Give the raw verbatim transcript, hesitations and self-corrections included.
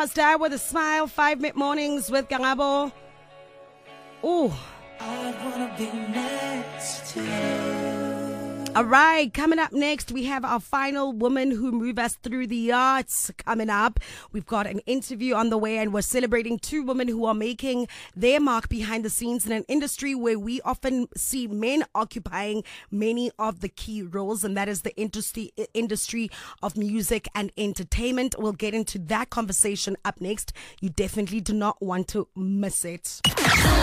Mazda with a smile. Five minute mornings with Gangabo. Ooh. I wanna be next to you. All right, coming up next, we have our final woman who move us through the arts coming up. We've got an interview on the way, and we're celebrating two women who are making their mark behind the scenes in an industry where we often see men occupying many of the key roles, and that is the industry industry of music and entertainment. We'll get into that conversation up next. You definitely do not want to miss it.